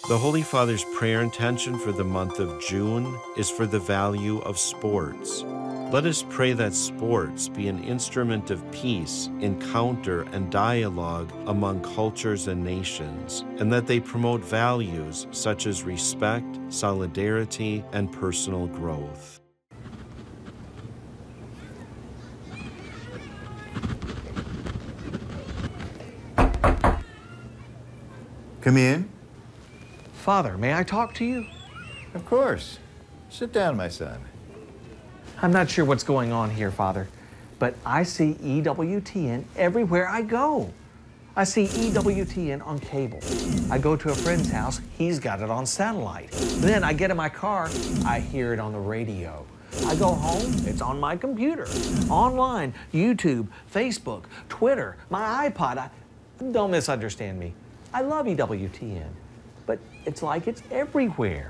The Holy Father's prayer intention for the month of June is for the value of sports. Let us pray that sports be an instrument of peace, encounter, and dialogue among cultures and nations, and that they promote values such as respect, solidarity, and personal growth. Come in. Father, may I talk to you? Of course. Sit down, my son. I'm not sure what's going on here, Father, but I see EWTN everywhere I go. I see EWTN on cable. I go to a friend's house, he's got it on satellite. Then I get in my car, I hear it on the radio. I go home, it's on my computer, online, YouTube, Facebook, Twitter, my iPod. Don't misunderstand me. I love EWTN, but it's like it's everywhere.